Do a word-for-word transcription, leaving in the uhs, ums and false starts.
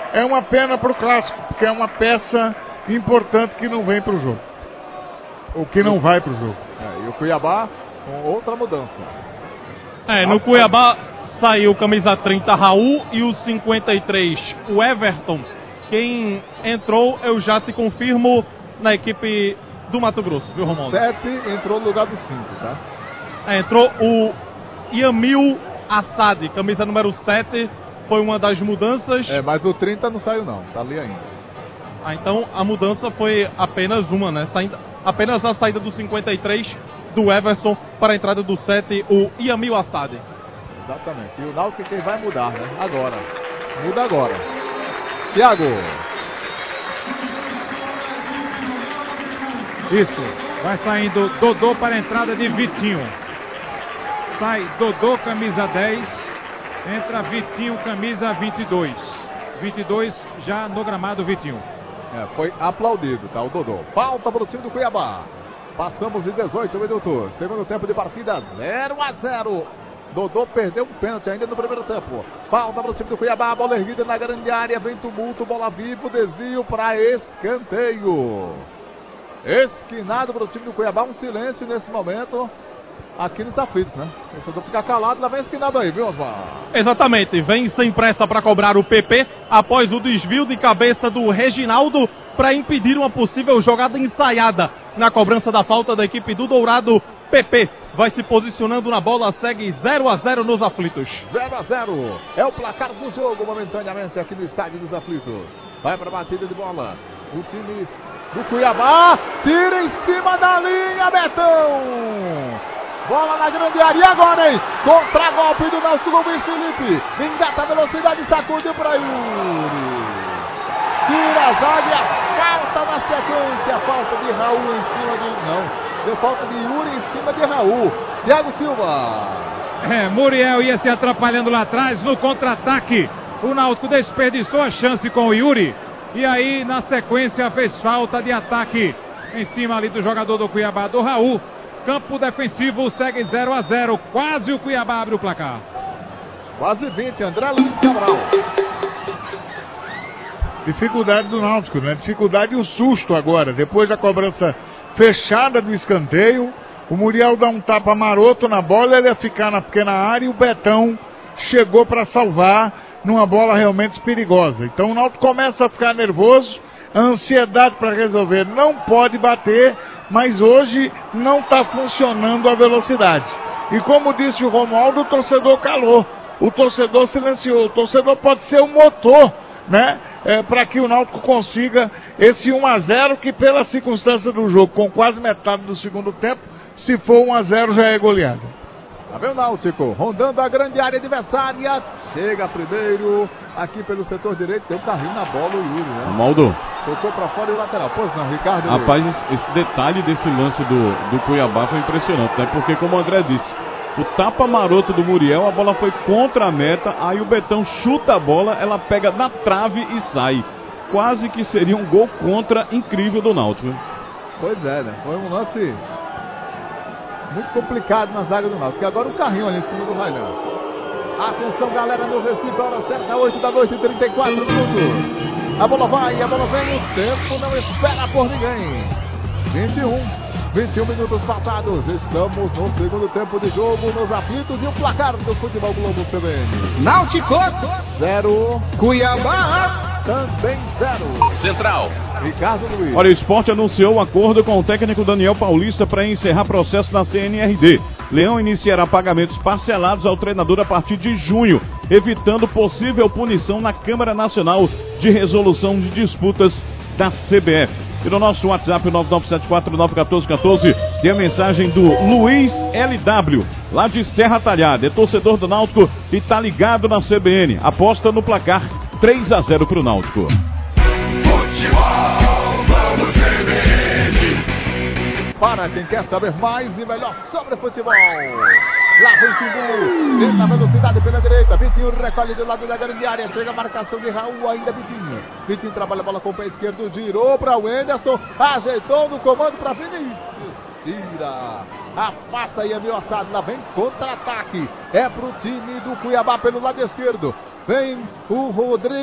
é uma pena para o clássico, porque é uma peça importante que não vem para o jogo. Ou que não vai para o jogo. É, e o Cuiabá com outra mudança. É, no Cuiabá saiu camisa trinta, Raul, e o cinquenta e três, o Everton. Quem entrou, eu já te confirmo, na equipe do Mato Grosso, viu, Romualdo? sete entrou no lugar do cinco, tá? É, entrou o Yamil Assad, camisa número sete, foi uma das mudanças. É, mas o trinta não saiu não, tá ali ainda. Ah, então a mudança foi apenas uma, né? Saindo, apenas a saída do cinquenta e três, do Everson, para a entrada do sete, o Yamil Assad. Exatamente, e o Náutico quem vai mudar, né? Agora, muda agora. Thiago. Isso, vai saindo Dodô para a entrada de Vitinho. Sai Dodô, camisa dez, entra Vitinho, camisa vinte e dois. vinte e dois já no gramado, Vitinho. É, foi aplaudido, tá, o Dodô. Falta para o time do Cuiabá. Passamos de dezoito minutos. Segundo tempo de partida, zero a zero. Dodô perdeu um pênalti ainda no primeiro tempo. Falta para o time do Cuiabá. Bola erguida na grande área. Vem tumulto, bola viva, desvio para escanteio. Esquinado para o time do Cuiabá. Um silêncio nesse momento aqui nos aflitos, né? O torcedor fica calado, lá vem esquinado aí, viu, Osmar? Exatamente, vem sem pressa para cobrar o P P após o desvio de cabeça do Reginaldo para impedir uma possível jogada ensaiada na cobrança da falta da equipe do Dourado. P P vai se posicionando na bola, segue zero a zero nos aflitos. zero a zero é o placar do jogo momentaneamente aqui no estádio dos aflitos. Vai para a batida de bola. O time do Cuiabá tira em cima da linha, Betão. Bola na grande área, e agora, hein? Contra-golpe do nosso Luiz Felipe. Engata a velocidade, sacudiu para Yuri. Tira a zaga, falta na sequência. Falta de Raul em cima de... Não, deu falta de Yuri em cima de Raul. Thiago Silva. É, Muriel ia se atrapalhando lá atrás no contra-ataque. O Náutico desperdiçou a chance com o Yuri. E aí, na sequência, fez falta de ataque em cima ali do jogador do Cuiabá, do Raul. Campo defensivo segue zero a zero. Quase o Cuiabá abre o placar. Quase vinte, André Luiz Cabral. Dificuldade do Náutico, né? Dificuldade e o susto agora. Depois da cobrança fechada do escanteio, o Muriel dá um tapa maroto na bola, ele ia ficar na pequena área e o Betão chegou para salvar numa bola realmente perigosa. Então o Náutico começa a ficar nervoso, a ansiedade para resolver não pode bater, mas hoje não está funcionando a velocidade. E como disse o Romualdo, o torcedor calou, o torcedor silenciou, o torcedor pode ser o motor, né? É, para que o Náutico consiga esse um a zero, que pela circunstância do jogo, com quase metade do segundo tempo, se for um a zero já é goleada. Lá vem o Náutico, rondando a grande área adversária, chega primeiro, aqui pelo setor direito, tem um carrinho na bola, o Yuri, né? Romualdo. Tocou pra fora e o lateral, pois não, Ricardo? Rapaz, esse, esse detalhe desse lance do, do Cuiabá foi impressionante, né? Porque, como o André disse, o tapa maroto do Muriel, a bola foi contra a meta, aí o Betão chuta a bola, ela pega na trave e sai. Quase que seria um gol contra incrível do Náutico. Pois é, né? Foi um lance muito complicado na zaga do Náutico. E agora o carrinho ali em cima do Railão. Atenção, galera, no Recife, hora certa, oito da noite, trinta e quatro minutos. A bola vai, a bola vem, o tempo não espera por ninguém. vinte e um, vinte e um minutos passados. Estamos no segundo tempo de jogo, nos aflitos, e o placar do Futebol Globo T V N. Náutico zero, Cuiabá também zero. Central. Ricardo Luiz. Olha, o Sport anunciou o acordo com o técnico Daniel Paulista para encerrar processo na C N R D. Leão iniciará pagamentos parcelados ao treinador a partir de junho, evitando possível punição na Câmara Nacional de Resolução de Disputas da C B F. E no nosso WhatsApp nove nove sete quatro nove um quatro um quatro tem a mensagem do Luiz L W, lá de Serra Talhada. É torcedor do Náutico e tá ligado na C B N. Aposta no placar três a zero pro Náutico. Futebol, vamos C B N. Para quem quer saber mais e melhor sobre futebol. Lá vem Timbu, tenta a velocidade pela direita, Vitinho recolhe do lado da grande área, chega a marcação de Raul, ainda Vitinho. Vitinho trabalha a bola com o pé esquerdo, girou para o Enderson, ajeitou no comando para Vinícius. Tira, afasta e é meio assado, lá vem contra-ataque. É pro time do Cuiabá pelo lado esquerdo. Vem o Rodrigo.